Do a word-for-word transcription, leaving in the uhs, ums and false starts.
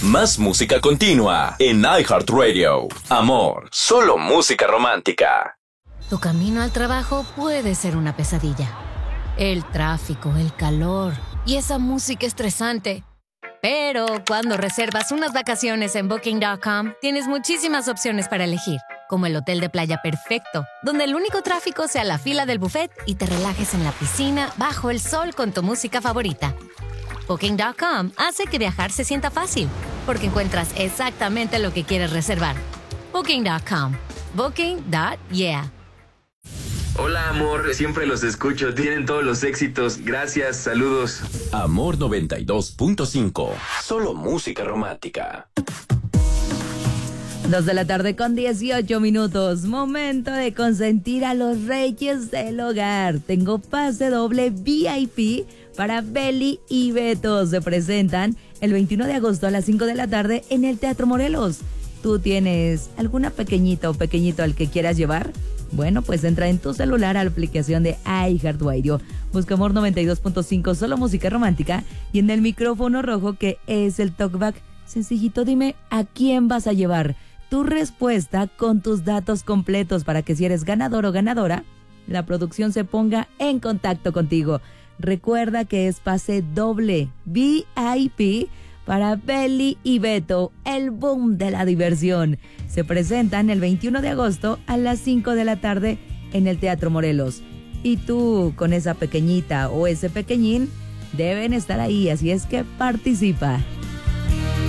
Más música continua en iHeartRadio. Amor, solo música romántica. Tu camino al trabajo puede ser una pesadilla. El tráfico, el calor y esa música estresante. Pero cuando reservas unas vacaciones en Booking punto com, tienes muchísimas opciones para elegir, como el hotel de playa perfecto, donde el único tráfico sea la fila del buffet y te relajes en la piscina bajo el sol con tu música favorita. Booking punto com hace que viajar se sienta fácil, porque encuentras exactamente lo que quieres reservar. Booking punto com. Booking punto yeah. Hola, amor, siempre los escucho, tienen todos los éxitos, gracias, saludos. Amor noventa y dos punto cinco, solo música romántica. Dos de la tarde con dieciocho minutos, momento de consentir a los reyes del hogar. Tengo pase doble V I P para Beli y Beto. Se presentan el veintiuno de agosto a las cinco de la tarde en el Teatro Morelos. ¿Tú tienes alguna pequeñita o pequeñito al que quieras llevar? Bueno, pues entra en tu celular a la aplicación de iHeartRadio. Busca Amor noventa y dos punto cinco, solo música romántica. Y en el micrófono rojo, que es el talkback, sencillito dime a quién vas a llevar. Tu respuesta con tus datos completos para que si eres ganador o ganadora, la producción se ponga en contacto contigo. Recuerda que es pase doble V I P para Beli y Beto, el boom de la diversión. Se presentan el veintiuno de agosto a las cinco de la tarde en el Teatro Morelos. Y tú, con esa pequeñita o ese pequeñín, deben estar ahí, así es que participa.